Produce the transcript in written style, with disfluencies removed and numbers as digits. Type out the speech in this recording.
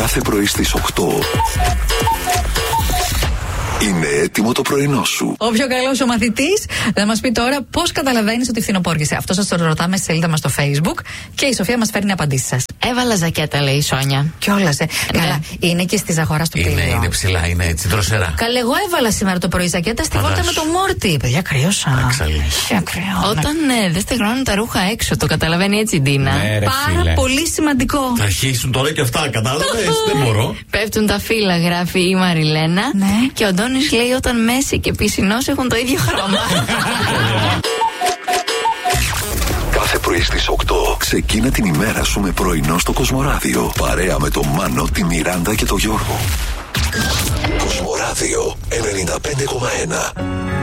Κάθε πρωί στις 8 είναι έτοιμο το πρωινό σου. Ο πιο καλός ο μαθητής θα μας πει τώρα πώς καταλαβαίνεις ότι φθινοπόργησε. Αυτό σας το ρωτάμε στη σελίδα μας στο Facebook και η Σοφία μας φέρνει απαντήσεις σας. Έβαλα ζακέτα, λέει η Σόνια. Κιόλας, Καλά, είναι και στη Ζαχαρά στο πύλιο. Είναι ψηλά, είναι έτσι, δροσερά. Καλά, εγώ έβαλα σήμερα το πρωί ζακέτα στη βόλτα με το Μόρτι. Παιδιά, κρύωσα. Όταν δεν στεγνώνουν τα ρούχα έξω, το καταλαβαίνει έτσι η Ντίνα. Πάρα πολύ σημαντικό. Θα αρχίσουν τώρα και αυτά, κατάλαβες, δεν μπορώ. Πέφτουν τα φύλλα, γράφει η Μαριλένα. Ναι. Και ο Αντώνης λέει όταν Μέση και Πισινός έχουν το ίδιο χρώμα. Κάθε πρωί στις 8 ξεκίνα την ημέρα σου με πρωινό στο Κοσμοράδιο. Παρέα με τον Μάνο, τη Μιράντα και τον Γιώργο. Κοσμοράδιο 95,1.